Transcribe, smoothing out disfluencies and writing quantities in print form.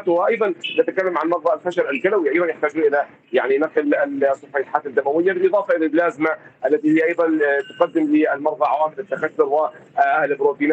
الصفيحات. وايضا نتكلم عن مرضى الفشل الكلوي، ايضا يحتاجون الى يعني نقل الصفيحات الدمويه، بالاضافه الى البلازما التي هي ايضا تقدم للمرضى عوامل التخثر والبروتينات